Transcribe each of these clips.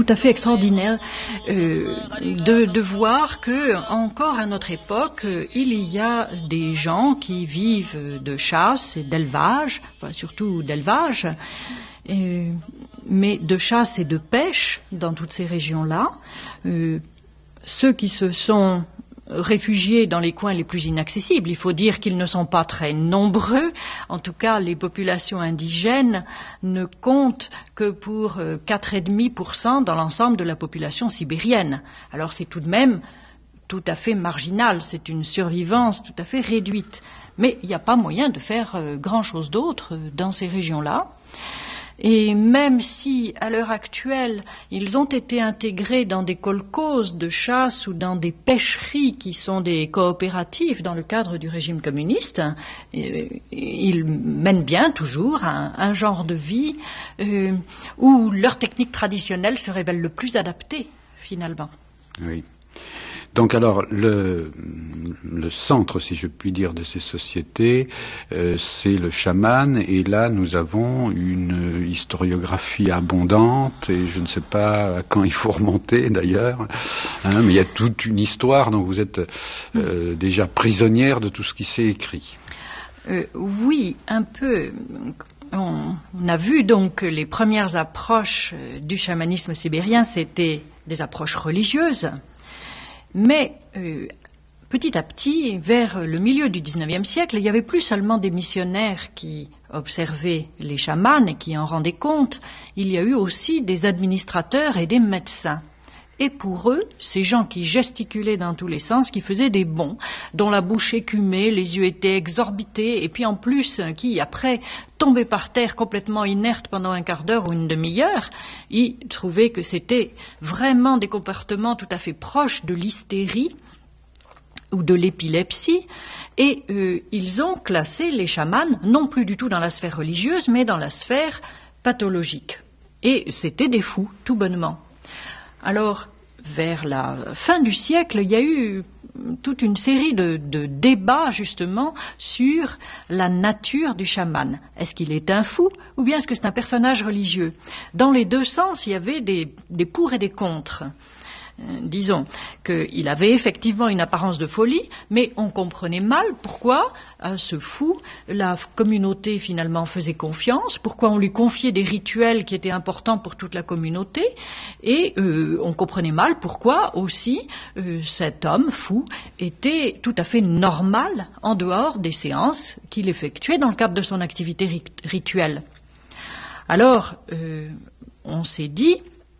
à fait extraordinaire de voir que encore à notre époque, il y a des gens qui vivent de chasse et d'élevage, enfin, surtout d'élevage, mais de chasse et de pêche dans toutes ces régions-là. Ceux qui se sont réfugiés dans les coins les plus inaccessibles, il faut dire qu'ils ne sont pas très nombreux. En tout cas, les populations indigènes ne comptent que pour 4,5% dans l'ensemble de la population sibérienne. Alors c'est tout de même tout à fait marginal, c'est une survivance tout à fait réduite. Mais il n'y a pas moyen de faire grand-chose d'autre dans ces régions-là. Et même si, à l'heure actuelle, ils ont été intégrés dans des kolkhozes de chasse ou dans des pêcheries qui sont des coopératives dans le cadre du régime communiste, ils mènent bien toujours un genre de vie où leur technique traditionnelle se révèle le plus adaptée, finalement. Oui. Donc alors, le centre, si je puis dire, de ces sociétés, c'est le chaman, et là nous avons une historiographie abondante, et je ne sais pas à quand il faut remonter d'ailleurs, mais il y a toute une histoire, donc vous êtes déjà prisonnière de tout ce qui s'est écrit. Oui, un peu. On a vu donc que les premières approches du chamanisme sibérien, c'était des approches religieuses. Mais petit à petit, vers le milieu du XIXe siècle, il n'y avait plus seulement des missionnaires qui observaient les chamans et qui en rendaient compte, il y a eu aussi des administrateurs et des médecins. Et pour eux, ces gens qui gesticulaient dans tous les sens, qui faisaient des bonds, dont la bouche écumait, les yeux étaient exorbités, et puis en plus, qui après tombaient par terre complètement inertes pendant un quart d'heure ou une demi-heure, ils trouvaient que c'était vraiment des comportements tout à fait proches de l'hystérie ou de l'épilepsie, et ils ont classé les chamans non plus du tout dans la sphère religieuse, mais dans la sphère pathologique. Et c'était des fous, tout bonnement. Alors, vers la fin du siècle, il y a eu toute une série de débats, justement, sur la nature du chaman. Est-ce qu'il est un fou ou bien est-ce que c'est un personnage religieux? Dans les deux sens, il y avait des pour et des contre. Disons qu'il avait effectivement une apparence de folie, mais on comprenait mal pourquoi à ce fou la communauté finalement faisait confiance, pourquoi on lui confiait des rituels qui étaient importants pour toute la communauté, et on comprenait mal pourquoi aussi cet homme fou était tout à fait normal en dehors des séances qu'il effectuait dans le cadre de son activité rituelle. Alors, on s'est dit,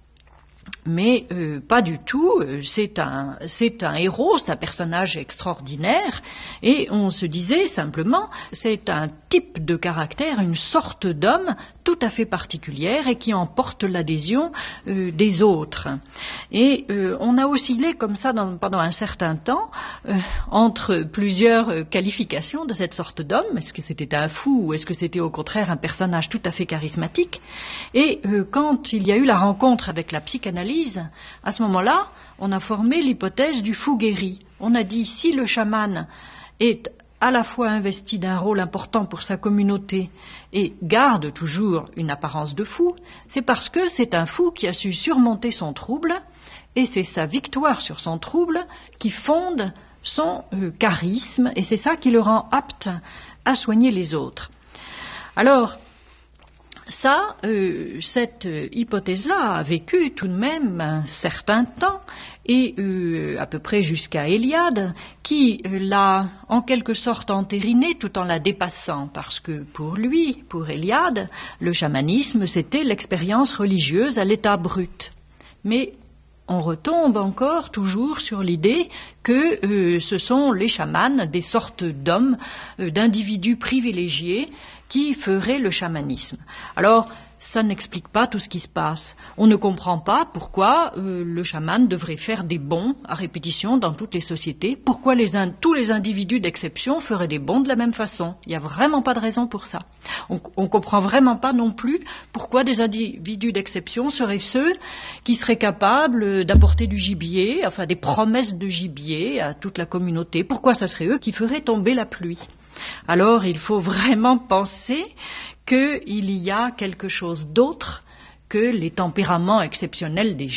mais pas du tout, c'est un héros, c'est un personnage extraordinaire, et on se disait simplement, c'est un type de caractère, une sorte d'homme tout à fait particulière et qui emporte l'adhésion des autres. Et on a oscillé comme ça pendant un certain temps entre plusieurs qualifications de cette sorte d'homme. Est-ce que c'était un fou ou est-ce que c'était au contraire un personnage tout à fait charismatique? Et quand il y a eu la rencontre avec la psychanalyse, à ce moment-là, on a formé l'hypothèse du fou guéri. On a dit, si le chaman est à la fois investi d'un rôle important pour sa communauté et garde toujours une apparence de fou, c'est parce que c'est un fou qui a su surmonter son trouble, et c'est sa victoire sur son trouble qui fonde son charisme, et c'est ça qui le rend apte à soigner les autres. Alors, ça, cette hypothèse-là a vécu tout de même un certain temps, et à peu près jusqu'à Héliade, qui l'a en quelque sorte entérinée tout en la dépassant, parce que pour lui, pour Héliade, le chamanisme, c'était l'expérience religieuse à l'état brut. Mais on retombe encore toujours sur l'idée que ce sont les chamans, des sortes d'hommes, d'individus privilégiés, qui feraient le chamanisme. Alors, ça n'explique pas tout ce qui se passe. On ne comprend pas pourquoi le chaman devrait faire des bons à répétition dans toutes les sociétés. Pourquoi tous les individus d'exception feraient des bons de la même façon. Il n'y a vraiment pas de raison pour ça. On ne comprend vraiment pas non plus pourquoi des individus d'exception seraient ceux qui seraient capables d'apporter du gibier, enfin des promesses de gibier à toute la communauté. Pourquoi ça serait eux qui feraient tomber la pluie? Alors il faut vraiment penser qu'il y a quelque chose d'autre que les tempéraments exceptionnels des